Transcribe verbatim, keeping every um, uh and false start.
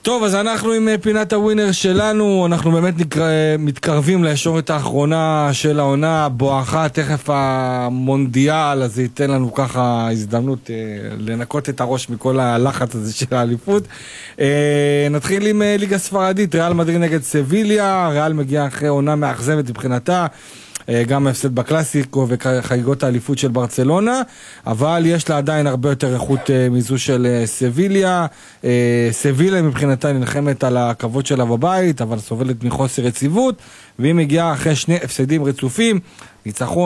טוב, אז אנחנו עם פינת הווינר שלנו, אנחנו באמת נקר... מתקרבים לישורת האחרונה של העונה, בואכה תכף המונדיאל, אז זה ייתן לנו ככה הזדמנות אה, לנקות את הראש מכל הלחץ הזה של האליפות. אה, נתחיל עם אה, ליגה ספרדית, ריאל מדריד נגד סביליה, ריאל מגיעה אחרי עונה מאכזבת מבחינתה, גם ההפסד בקלאסיקו וחגיגות האליפות של ברצלונה, אבל יש לה עדיין הרבה יותר איכות מזו של סביליה. סביליה מבחינתה נלחמת על הכבוד שלה בבית, אבל סובלת מחוסר יציבות, והיא מגיעה אחרי שני הפסדים רצופים, ניצחון